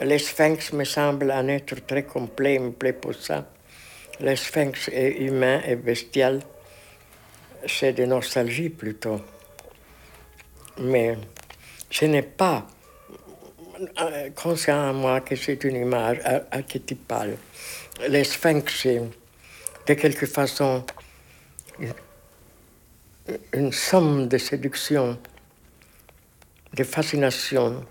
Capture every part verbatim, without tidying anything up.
Les sphinx me semblent un être très complet, il me plaît pour ça. Le sphinx est humain et bestial. C'est de nostalgie plutôt. Mais ce n'est pas conscient à moi que c'est une image archétypale. Les sphinx, c'est de quelque façon une somme de séduction, de fascination.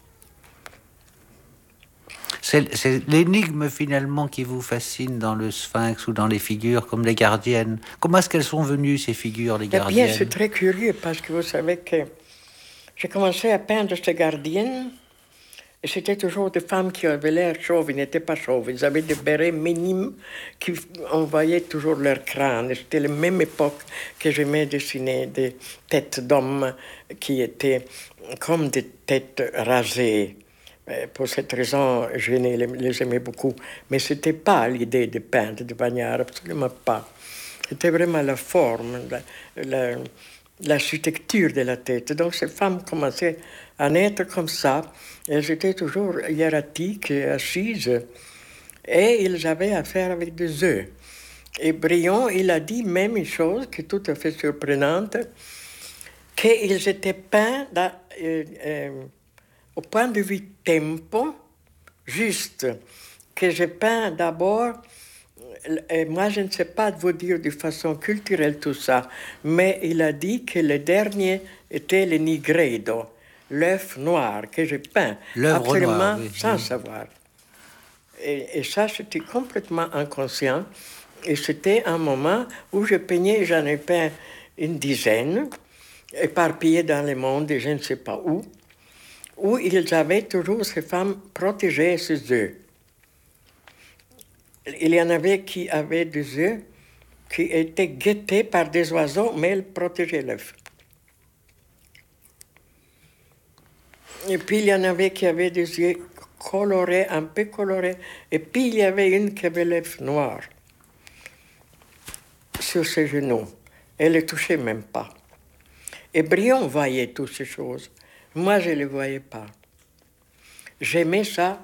C'est, c'est l'énigme finalement qui vous fascine dans le sphinx ou dans les figures comme les gardiennes. Comment est-ce qu'elles sont venues ces figures, les gardiennes? Eh bien, c'est très curieux parce que vous savez que j'ai commencé à peindre ces gardiennes et c'était toujours des femmes qui avaient l'air chauves, ils n'étaient pas chauves. Ils avaient des bérets minimes qui envoyaient toujours leur crâne. C'était la même époque que j'aimais dessiner des têtes d'hommes qui étaient comme des têtes rasées. Pour cette raison, je les, les aimais beaucoup. Mais ce n'était pas l'idée de peindre de Bagnard, absolument pas. C'était vraiment la forme, la, la, l'architecture de la tête. Donc ces femmes commençaient à naître comme ça. Elles étaient toujours hiératiques et assises. Et ils avaient affaire avec des œufs. Et Brion, il a dit même une chose qui est tout à fait surprenante, qu'ils étaient peints dans, euh, euh, au point de vue tempo, juste, que j'ai peint d'abord, et moi je ne sais pas vous dire de façon culturelle tout ça, mais il a dit que le dernier était le nigredo, l'œuf noir, que j'ai peint, L'œuvre absolument noire, oui. sans savoir. Et, et ça, c'était complètement inconscient. Et c'était un moment où je peignais, j'en ai peint une dizaine, éparpillées dans le monde, et je ne sais pas où, où ils avaient toujours, ces femmes, protégé ces œufs. Il y en avait qui avaient des œufs qui étaient guettés par des oiseaux, mais elles protégeaient l'œuf. Et puis il y en avait qui avaient des yeux colorés, un peu colorés, et puis il y avait une qui avait l'œuf noir sur ses genoux. Elle ne les touchait même pas. Et Brion voyait toutes ces choses. Moi, je ne les voyais pas. J'aimais ça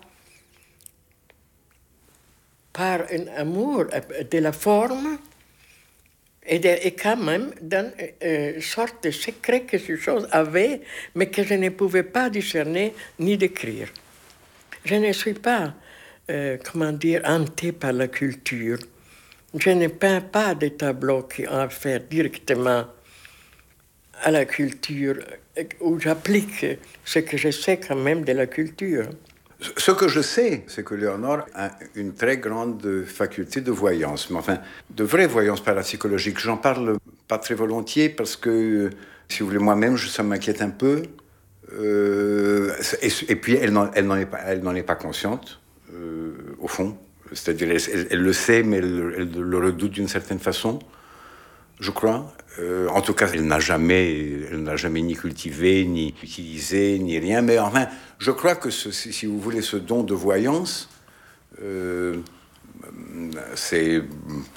par un amour de la forme et, de, et quand même d'une euh, sorte de secret que ces choses avaient, mais que je ne pouvais pas discerner ni décrire. Je ne suis pas, euh, comment dire, hantée par la culture. Je ne peins pas des tableaux qui ont affaire directement à la culture, où j'applique ce que je sais quand même de la culture. Ce que je sais, c'est que Léonore a une très grande faculté de voyance, mais enfin, de vraie voyance parapsychologique. J'en parle pas très volontiers parce que, si vous voulez, moi-même, je, ça m'inquiète un peu. Euh, et, et puis, elle n'en, elle n'en est pas, elle n'en est pas consciente, euh, au fond. C'est-à-dire, elle, elle, elle le sait, mais elle, elle le redoute d'une certaine façon, je crois. Euh, en tout cas, elle n'a jamais, elle n'a jamais ni cultivé, ni utilisé, ni rien. Mais enfin, je crois que ce, si vous voulez, ce don de voyance, euh, c'est euh,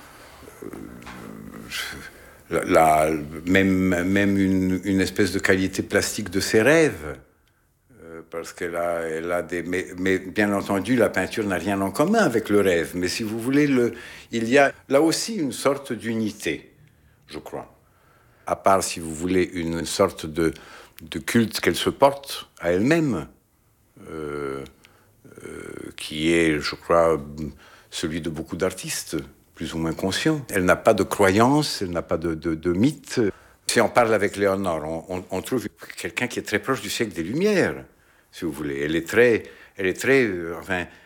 la, même, même une, une espèce de qualité plastique de ses rêves. Euh, parce qu'elle a, elle a des... Mais, mais bien entendu, la peinture n'a rien en commun avec le rêve. Mais si vous voulez, le, il y a là aussi une sorte d'unité, je crois. À part, si vous voulez, une sorte de, de culte qu'elle se porte à elle-même, euh, euh, qui est, je crois, celui de beaucoup d'artistes, plus ou moins conscients. Elle n'a pas de croyance, elle n'a pas de, de, de mythe. Si on parle avec Léonore, on, on, on trouve quelqu'un qui est très proche du siècle des Lumières, si vous voulez. Elle est très... Elle est très euh, enfin,